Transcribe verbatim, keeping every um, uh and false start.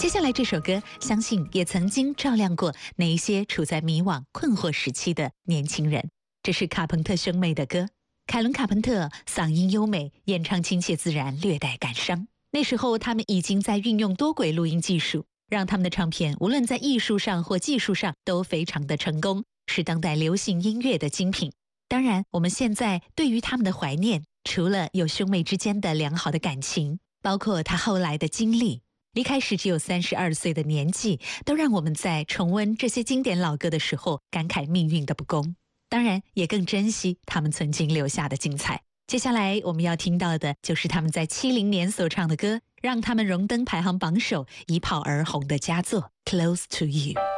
接下来这首歌，相信也曾经照亮过那一些处在迷惘、困惑时期的年轻人。这是卡朋特兄妹的歌。凯伦·卡朋特嗓音优美，演唱亲切自然，略带感伤。那时候他们已经在运用多轨录音技术，让他们的唱片无论在艺术上或技术上都非常的成功，是当代流行音乐的精品。当然，我们现在对于他们的怀念，除了有兄妹之间的良好的感情，包括他后来的经历，离开时只有三十二岁的年纪，都让我们在重温这些经典老歌的时候感慨命运的不公。当然，也更珍惜他们曾经留下的精彩。接下来我们要听到的就是他们在七零年所唱的歌，让他们荣登排行榜首，一炮而红的佳作《Close to You》。